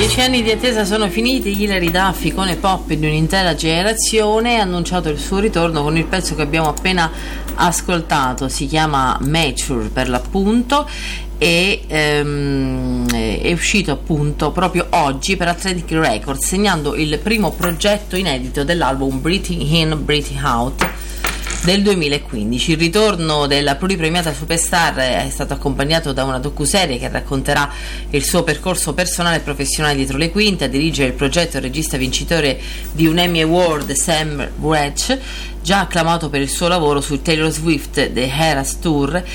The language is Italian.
10 anni di attesa sono finiti. Hilary Duff, icone pop di un'intera generazione, ha annunciato il suo ritorno con il pezzo che abbiamo appena ascoltato. Si chiama Mature per l'appunto e è uscito appunto proprio oggi per Atlantic Records, segnando il primo progetto inedito dell'album Breathing In, Breathing Out del 2015. Il ritorno della pluripremiata superstar è stato accompagnato da una docuserie che racconterà il suo percorso personale e professionale dietro le quinte. A dirigere il progetto il regista vincitore di un Emmy Award, Sam Wretch, già acclamato per il suo lavoro su Taylor Swift The Eras Tour